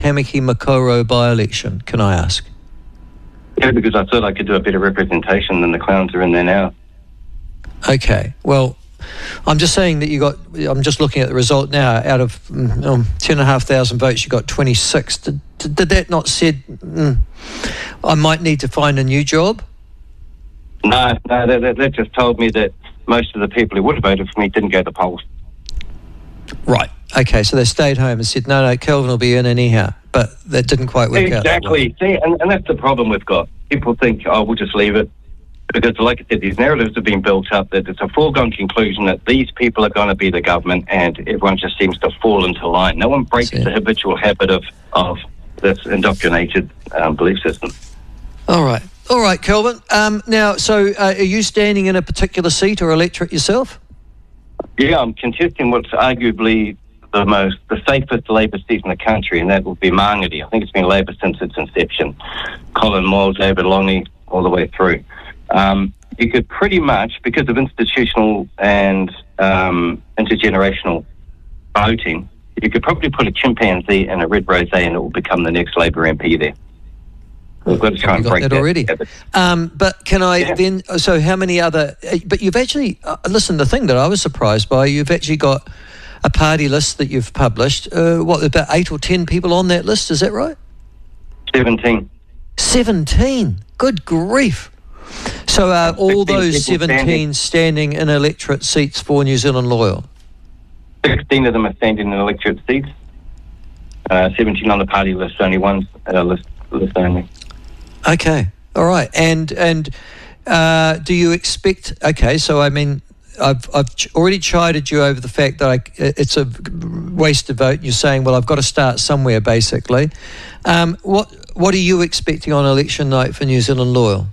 Tamaki-Makaurau by-election, can I ask? Yeah, because I thought I could do a better representation than the clowns are in there now. Okay, well, I'm just saying that I'm just looking at the result now, out of 10,500 votes, you got 26. Did that not said, I might need to find a new job? No, that just told me that most of the people who would have voted for me didn't go to the polls. Right, okay, so they stayed home and said, no, Kelvin will be in anyhow, but that didn't quite work out. Exactly, see, and that's the problem we've got. People think, we'll just leave it. Because, like I said, these narratives have been built up that it's a foregone conclusion that these people are going to be the government, and everyone just seems to fall into line. No one breaks the habitual habit of this indoctrinated belief system. All right, Kelvin. Now, so are you standing in a particular seat or electorate yourself? Yeah, I'm contesting what's arguably the safest Labor seat in the country, and that will be Mangere. I think it's been Labor since its inception. Colin Moore, David Longy, all the way through. You could pretty much, because of institutional and intergenerational voting, you could probably put a chimpanzee and a red rosé and it will become the next Labor MP there. We've got to try and break that already. But can I then, so how many other, but you've actually, listen, the thing that I was surprised by, you've actually got a party list that you've published. About 8 or 10 people on that list, is that right? 17. 17? Good grief. So are all those 17 standing in electorate seats for New Zealand Loyal? 16 of them are standing in electorate seats. 17 on the party list, only one list only. Okay, all right. And do you expect? Okay, so I mean, I've already chided you over the fact that it's a wasted vote. And you're saying, well, I've got to start somewhere, basically. What are you expecting on election night for New Zealand Loyal?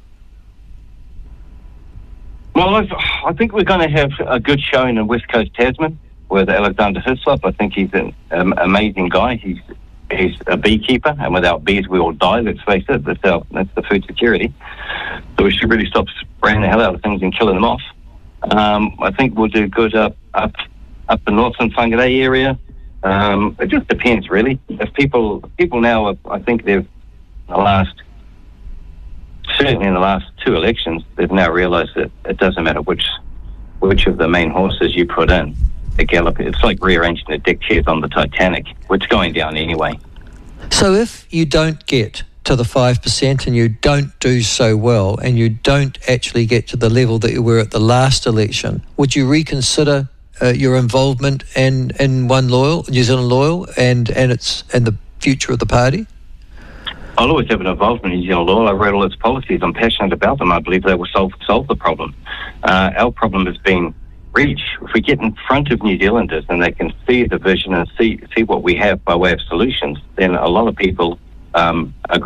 Well, I think we're going to have a good showing in West Coast Tasman with Alexander Hislop. I think he's an amazing guy. He's a beekeeper, and without bees we all die, let's face it. That's the food security. So we should really stop spraying the hell out of things and killing them off. I think we'll do good up the Northland Whangarei area. It just depends, really. If people now, I think certainly in the last 2 elections, they've now realised that it doesn't matter which of the main horses you put in. The gallop, it's like rearranging the deck chairs on the Titanic. It's going down anyway. So if you don't get to the 5% and you don't do so well and you don't actually get to the level that you were at the last election, would you reconsider your involvement in New Zealand Loyal and the future of the party? I'll always have an involvement in New Zealand Loyal. I read all its policies. I'm passionate about them. I believe they will solve the problem. Our problem has been reach. If we get in front of New Zealanders and they can see the vision and see what we have by way of solutions, then a lot of people agree